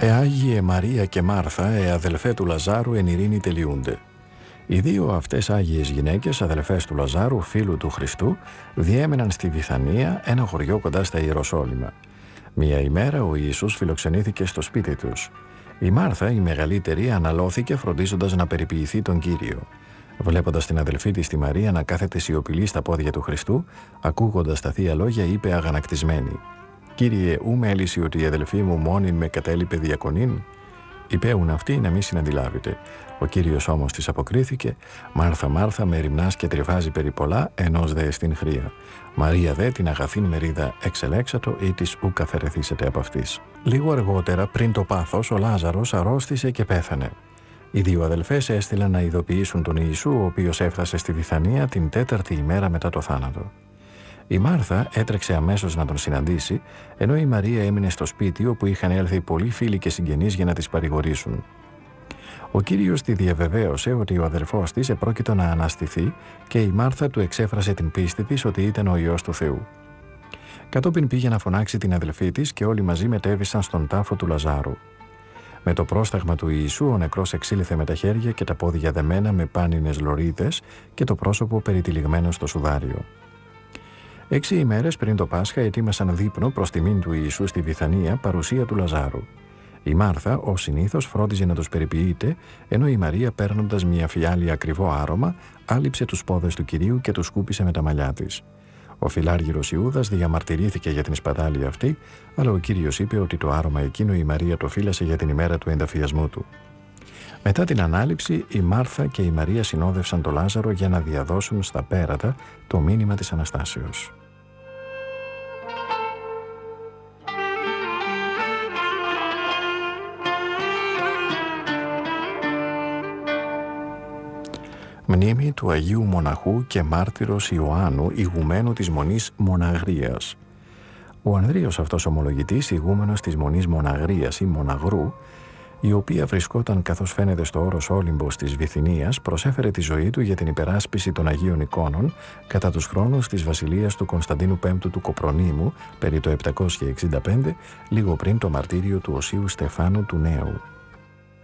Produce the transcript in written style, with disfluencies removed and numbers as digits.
Άγιε Μαρία και Μάρθα, αδελφέ του Λαζάρου, εν ειρήνη τελειούνται. Οι δύο αυτές άγιες γυναίκες, αδελφές του Λαζάρου, φίλου του Χριστού, διέμεναν στη Βηθανία, ένα χωριό κοντά στα Ιεροσόλυμα. Μια ημέρα ο Ιησούς φιλοξενήθηκε στο σπίτι τους. Η Μάρθα, η μεγαλύτερη, αναλώθηκε φροντίζοντας να περιποιηθεί τον Κύριο. Βλέποντας την αδελφή της τη Μαρία να κάθεται σιωπηλή στα πόδια του Χριστού, ακούγοντας τα θεία λόγια, είπε αγανακτισμένη: «Κύριε, ου με έλυση ότι η αδελφή μου μόνη με κατέλειπε διακονήν?» Υπέουν αυτοί να μη συναντιλάβετε. Ο Κύριος όμως της αποκρίθηκε: «Μάρθα, Μάρθα, με ρημνάς και τριβάζει περί πολλά, ενός δε εστίν χρία. Μαρία δε την αγαθήν μερίδα εξελέξατο, ή της ου καθαιρεθήσετε από αυτής». Λίγο αργότερα, πριν το πάθος, ο Λάζαρος αρρώστησε και πέθανε. Οι δύο αδελφές έστειλαν να ειδοποιήσουν τον Ιησού, ο οποίος έφτασε στη Βηθανία την 4η ημέρα μετά το θάνατο. Η Μάρθα έτρεξε αμέσως να τον συναντήσει, ενώ η Μαρία έμεινε στο σπίτι όπου είχαν έλθει πολλοί φίλοι και συγγενείς για να τις παρηγορήσουν. Ο Κύριος τη διαβεβαίωσε ότι ο αδελφός της επρόκειτο να αναστηθεί και η Μάρθα του εξέφρασε την πίστη της ότι ήταν ο Υιός του Θεού. Κατόπιν πήγε να φωνάξει την αδελφή της και όλοι μαζί μετέβησαν στον τάφο του Λαζάρου. Με το πρόσταγμα του Ιησού ο νεκρός εξήλθε με τα χέρια και τα πόδια δεμένα με πάνινες λωρίδες και το πρόσωπο περιτυλιγμένο στο σουδάριο. 6 ημέρες πριν το Πάσχα ετοίμασαν δείπνο προς τιμήν του Ιησού στη Βηθανία, παρουσία του Λαζάρου. Η Μάρθα, ως συνήθως, φρόντιζε να τους περιποιείται, ενώ η Μαρία, παίρνοντας μια φιάλη ακριβό άρωμα, άλυψε τους πόδες του Κυρίου και τους σκούπισε με τα μαλλιά της. Ο φιλάργυρος Ιούδας διαμαρτυρήθηκε για την σπατάλη αυτή, αλλά ο Κύριος είπε ότι το άρωμα εκείνο η Μαρία το φύλασε για την ημέρα του ενταφιασμού του. Μετά την ανάληψη, η Μάρθα και η Μαρία συνόδευσαν το Λάζαρο για να διαδώσουν στα πέρατα το μήνυμα της Αναστάσεως. Μνήμη του Αγίου Μοναχού και μάρτυρος Ιωάννου, ηγουμένου της Μονής Μοναγρίας. Ο Ανδρείος αυτός ομολογητής, ηγούμενος της Μονής Μοναγρίας ή Μοναγρού, η οποία βρισκόταν, καθώς φαίνεται, στο όρος Όλυμπος της Βυθινίας, προσέφερε τη ζωή του για την υπεράσπιση των Αγίων Εικόνων κατά τους χρόνους της βασιλείας του Κωνσταντίνου V του Κοπρονήμου, περί το 765, λίγο πριν το μαρτύριο του Οσίου Στεφάνου του Νέου.